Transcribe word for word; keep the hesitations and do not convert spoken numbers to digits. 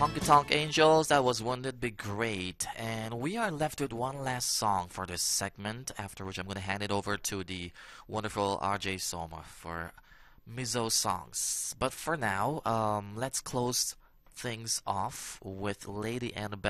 Honky Tonk Angels, that was Wouldn't It Be Great? And we are left with one last song for this segment, after which I'm going to hand it over to the wonderful R J Soma for Mizo songs. But for now, um, let's close things off with Lady Annabelle.